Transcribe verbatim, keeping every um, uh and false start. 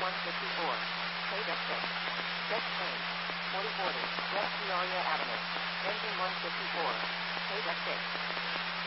one fifty-four. Page up six. Check change. forty forty. West Peoria Avenue. Engine one fifty-four. Page up six.